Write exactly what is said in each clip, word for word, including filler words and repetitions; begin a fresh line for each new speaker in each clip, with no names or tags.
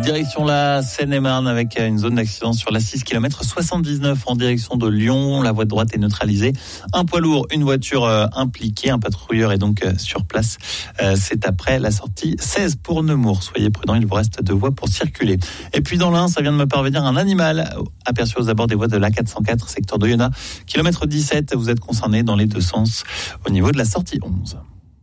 Direction la Seine-et-Marne avec une zone d'accident sur la six kilomètres soixante-dix-neuf en direction de Lyon. La voie de droite est neutralisée. Un poids lourd, une voiture euh, impliquée. Un patrouilleur est donc euh, sur place. Euh, c'est après la sortie seize pour Nemours. Soyez prudents, il vous reste deux voies pour circuler. Et puis dans l'Ain, ça vient de me parvenir un animal aperçu aux abords des voies de l'A quatre cent quatre, secteur d'Oyonnax, kilomètre dix-sept. Vous êtes concerné dans les deux sens au niveau de la sortie onze.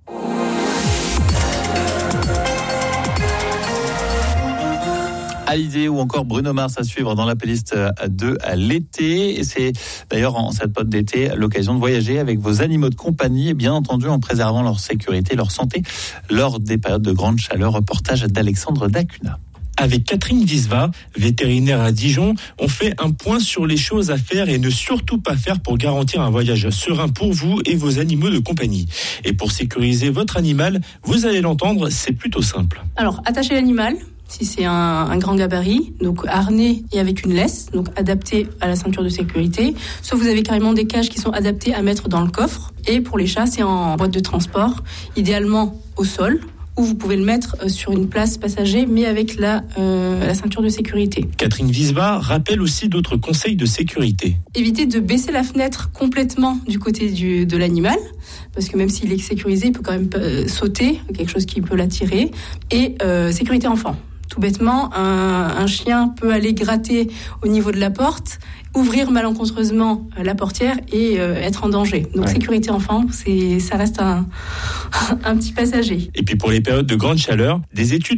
Alizé ou encore Bruno Mars à suivre dans la playlist de l'été. Et c'est d'ailleurs en cette période d'été l'occasion de voyager avec vos animaux de compagnie et bien entendu en préservant leur sécurité, leur santé lors des périodes de grande chaleur. Reportage d'Alexandre Dacuna.
Avec Catherine Visva, vétérinaire à Dijon, on fait un point sur les choses à faire et ne surtout pas faire pour garantir un voyage serein pour vous et vos animaux de compagnie. Et pour sécuriser votre animal, vous allez l'entendre, c'est plutôt simple.
Alors, attachez l'animal. Si c'est un, un grand gabarit, donc harnais et avec une laisse, donc adapté à la ceinture de sécurité. Soit vous avez carrément des cages qui sont adaptées à mettre dans le coffre. Et pour les chats, c'est en boîte de transport, idéalement au sol, ou vous pouvez le mettre sur une place passager, mais avec la, euh, la ceinture de sécurité.
Catherine Visva rappelle aussi d'autres conseils de sécurité.
Évitez de baisser la fenêtre complètement du côté du, de l'animal, parce que même s'il est sécurisé, il peut quand même euh, sauter, quelque chose qui peut l'attirer. Et euh, sécurité enfant. Tout bêtement, un, un chien peut aller gratter au niveau de la porte, ouvrir malencontreusement la portière et euh, être en danger. Donc ouais. Sécurité enfant, c'est, ça reste un, un petit passager.
Et puis pour les périodes de grande chaleur, des études